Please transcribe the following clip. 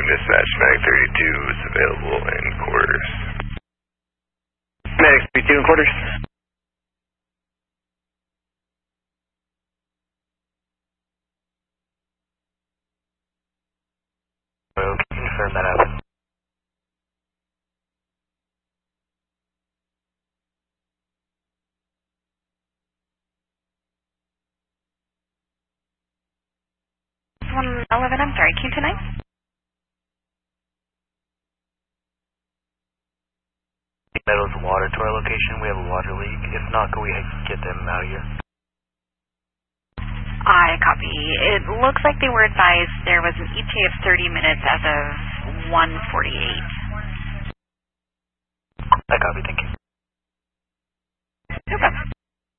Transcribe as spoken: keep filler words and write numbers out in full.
Dispatch, Medic thirty-two is available in quarters. Medic thirty-two in quarters. Can you confirm that happened? one eleven, I'm sorry, Q tonight? Meadows water to our location. We have a water leak. If not, can we get them out of here? I copy. It looks like they were advised there was an E T A of thirty minutes as of one forty-eight. I copy, thank you.